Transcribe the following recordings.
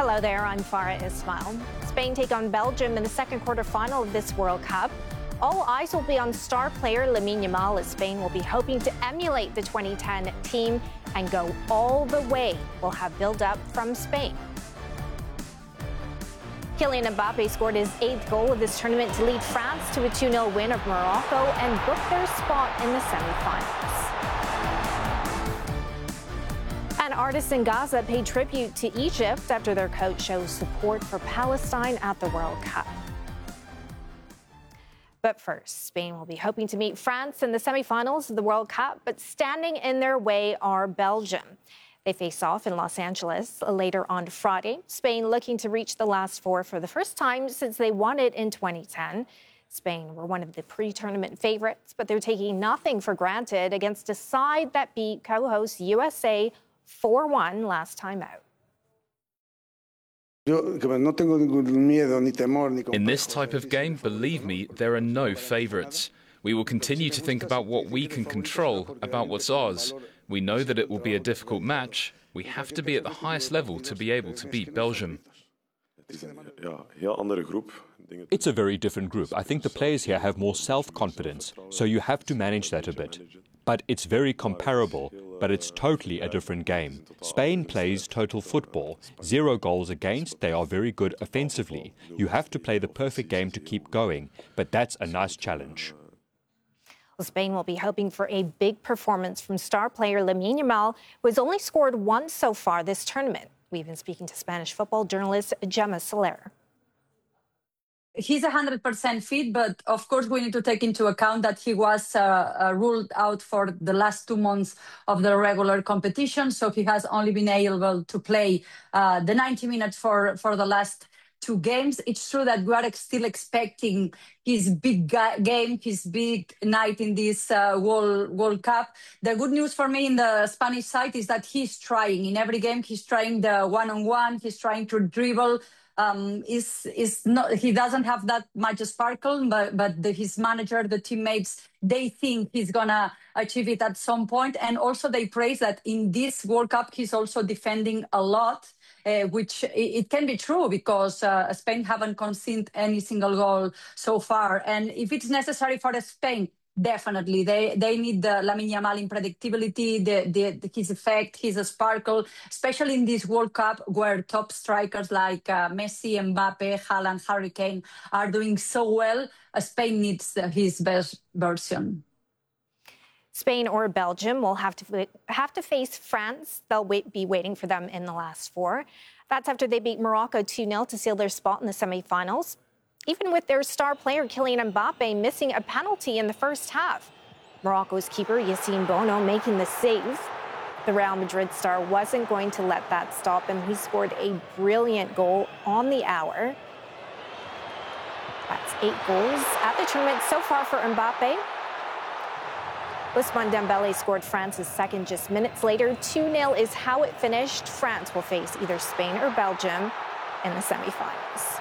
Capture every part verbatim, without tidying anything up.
Hello there, I'm Farah Ismail. Spain take on Belgium in the second quarterfinal of this World Cup. All eyes will be on star player Lamine Yamal as Spain will be hoping to emulate the twenty ten team and go all the way. We'll have build-up from Spain. Kylian Mbappe scored his eighth goal of this tournament to lead France to a two nil win of Morocco and book their spot in the semifinals. And artists in Gaza paid tribute to Egypt after their coach shows support for Palestine at the World Cup. But first, Spain will be hoping to meet France in the semifinals of the World Cup, but standing in their way are Belgium. They face off in Los Angeles later on Friday. Spain looking to reach the last four for the first time since they won it in twenty ten. Spain were one of the pre-tournament favorites, but they're taking nothing for granted against a side that beat co-host U S A four one last time out. In this type of game, believe me, there are no favourites. We will continue to think about what we can control, about what's ours. We know that it will be a difficult match. We have to be at the highest level to be able to beat Belgium. It's a very different group. I think the players here have more self-confidence, so you have to manage that a bit. But it's very comparable, but it's totally a different game. Spain plays total football. Zero goals against, they are very good offensively. You have to play the perfect game to keep going, but that's a nice challenge. Well, Spain will be hoping for a big performance from star player Lamine Yamal, who has only scored once so far this tournament. We've been speaking to Spanish football journalist Gemma Soler. He's one hundred percent fit, but of course we need to take into account that he was uh, uh, ruled out for the last two months of the regular competition, so he has only been able to play uh, the ninety minutes for, for the last two games. It's true that we are still expecting his big ga- game, his big night in this uh, World, World Cup. The good news for me in the Spanish side is that he's trying. In every game, he's trying the one-on-one, he's trying to dribble. Um, is is not he doesn't have that much sparkle, but but the, his manager, the teammates, they think he's gonna achieve it at some point, and also they praise that in this World Cup he's also defending a lot, uh, which it, it can be true because uh, Spain haven't conceded any single goal so far, and if it's necessary for Spain. Definitely, they they need the Lamine Yamal unpredictability, the, the, the his effect, his sparkle, especially in this World Cup where top strikers like uh, Messi, Mbappe, Haaland, Harry Kane are doing so well. Uh, Spain needs uh, his best version. Spain or Belgium will have to have to face France. They'll wait, be waiting for them in the last four. That's after they beat Morocco two nil to seal their spot in the semifinals. Even with their star player Kylian Mbappe missing a penalty in the first half. Morocco's keeper Yassine Bono making the save. The Real Madrid star wasn't going to let that stop him. He scored a brilliant goal on the hour. That's eight goals at the tournament so far for Mbappe. Ousmane Dembele scored France's second just minutes later. two nil is how it finished. France will face either Spain or Belgium in the semifinals.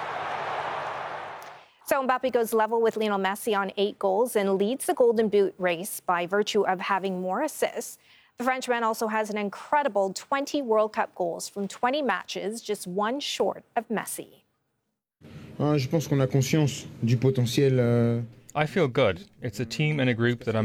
So Mbappe goes level with Lionel Messi on eight goals and leads the Golden Boot race by virtue of having more assists. The Frenchman also has an incredible twenty World Cup goals from twenty matches, just one short of Messi. Je pense qu'on a conscience du potentiel. I feel good. It's a team and a group that I'm